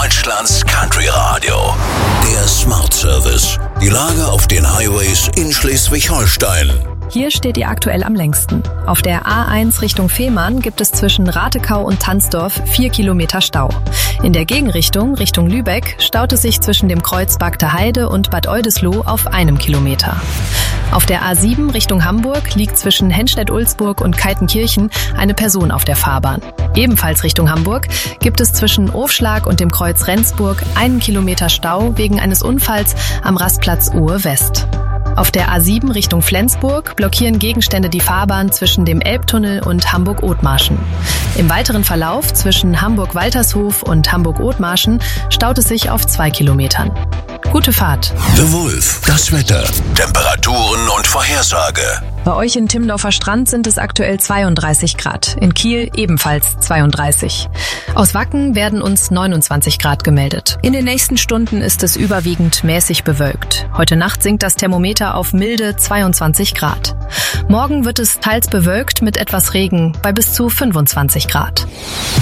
Deutschlands Country Radio. Der Smart Service. Die Lage auf den Highways in Schleswig-Holstein. Hier steht ihr aktuell am längsten. Auf der A1 Richtung Fehmarn gibt es zwischen Ratekau und Tanzdorf 4 Kilometer Stau. In der Gegenrichtung, Richtung Lübeck, staut es sich zwischen dem Kreuz Bagter Heide und Bad Oldesloe auf 1 Kilometer. Auf der A7 Richtung Hamburg liegt zwischen Henstedt-Ulzburg und Kaltenkirchen eine Person auf der Fahrbahn. Ebenfalls Richtung Hamburg gibt es zwischen Ofschlag und dem Kreuz Rendsburg 1 Kilometer Stau wegen eines Unfalls am Rastplatz Ohe West. Auf der A7 Richtung Flensburg blockieren Gegenstände die Fahrbahn zwischen dem Elbtunnel und Hamburg-Othmarschen. Im weiteren Verlauf zwischen Hamburg-Waltershof und Hamburg-Othmarschen staut es sich auf 2 Kilometern. Gute Fahrt. The Wolf, das Wetter, Temperaturen und Vorhersage. Bei euch in Timmendorfer Strand sind es aktuell 32 Grad, in Kiel ebenfalls 32. Aus Wacken werden uns 29 Grad gemeldet. In den nächsten Stunden ist es überwiegend mäßig bewölkt. Heute Nacht sinkt das Thermometer auf milde 22 Grad. Morgen wird es teils bewölkt mit etwas Regen bei bis zu 25 Grad.